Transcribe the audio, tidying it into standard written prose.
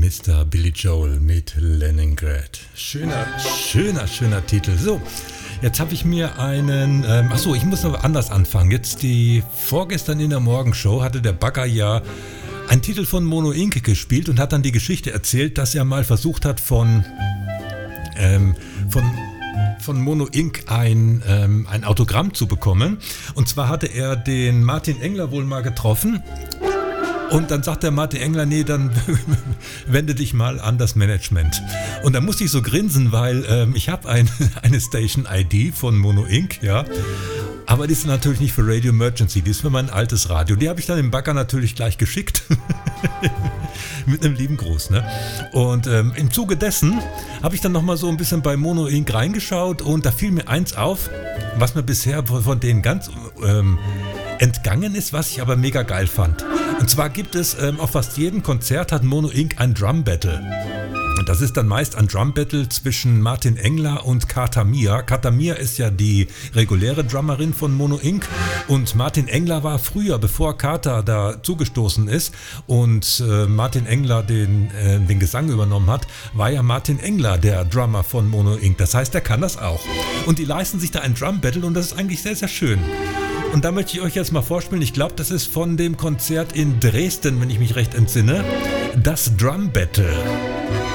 Mr. Billy Joel mit Leningrad. Schöner Titel. So, jetzt habe ich mir einen... ich muss noch anders anfangen. Jetzt vorgestern in der Morgenshow hatte der Bagger ja einen Titel von Mono Inc. gespielt und hat dann die Geschichte erzählt, dass er mal versucht hat von Mono Inc. ein Autogramm zu bekommen. Und zwar hatte er den Martin Engler wohl mal getroffen. Und dann sagt der Martin Engler, nee, dann wende dich mal an das Management. Und da musste ich so grinsen, weil ich habe eine Station-ID von Mono Inc., ja. Aber die ist natürlich nicht für Radio Emergency, die ist für mein altes Radio. Die habe ich dann dem Bagger natürlich gleich geschickt. Mit einem lieben Gruß, ne? Und im Zuge dessen habe ich dann nochmal so ein bisschen bei Mono Inc. reingeschaut und da fiel mir eins auf, was mir bisher von denen ganz entgangen ist, was ich aber mega geil fand. Und zwar gibt es auf fast jedem Konzert hat Mono Inc. ein Drum Battle. Und das ist dann meist ein Drum Battle zwischen Martin Engler und Kata Mia. Kata Mia ist ja die reguläre Drummerin von Mono Inc. Und Martin Engler war früher, bevor Kata da zugestoßen ist und Martin Engler den Gesang übernommen hat, war ja Martin Engler der Drummer von Mono Inc. Das heißt, der kann das auch. Und die leisten sich da ein Drum Battle und das ist eigentlich sehr, sehr schön. Und da möchte ich euch jetzt mal vorspielen, ich glaube, das ist von dem Konzert in Dresden, wenn ich mich recht entsinne, das Drum Battle.